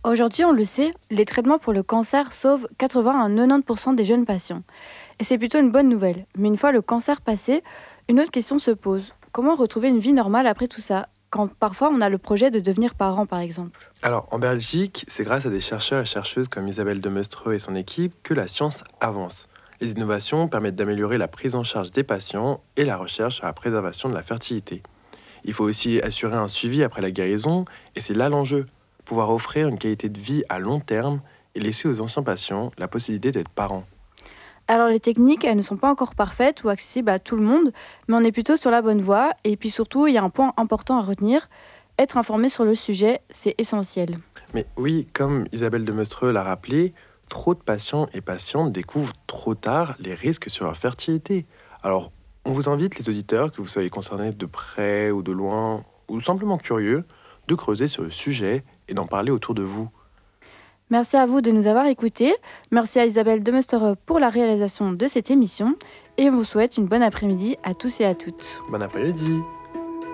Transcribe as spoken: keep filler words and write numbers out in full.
Aujourd'hui, on le sait, les traitements pour le cancer sauvent quatre-vingts à quatre-vingt-dix pour cent des jeunes patients. Et c'est plutôt une bonne nouvelle. Mais une fois le cancer passé, une autre question se pose. Comment retrouver une vie normale après tout ça, quand parfois on a le projet de devenir parent par exemple? Alors, en Belgique, c'est grâce à des chercheurs et chercheuses comme Isabelle Demestreux et son équipe que la science avance. Les innovations permettent d'améliorer la prise en charge des patients et la recherche à la préservation de la fertilité. Il faut aussi assurer un suivi après la guérison, et c'est là l'enjeu, pouvoir offrir une qualité de vie à long terme et laisser aux anciens patients la possibilité d'être parents. Alors les techniques, elles ne sont pas encore parfaites ou accessibles à tout le monde, mais on est plutôt sur la bonne voie. Et puis surtout, il y a un point important à retenir, être informé sur le sujet, c'est essentiel. Mais oui, comme Isabelle Demestreux l'a rappelé, trop de patients et patientes découvrent trop tard les risques sur leur fertilité. Alors, on vous invite, les auditeurs, que vous soyez concernés de près ou de loin, ou simplement curieux, de creuser sur le sujet et d'en parler autour de vous. Merci à vous de nous avoir écoutés. Merci à Isabelle Demester pour la réalisation de cette émission. Et on vous souhaite une bonne après-midi à tous et à toutes. Bon après-midi!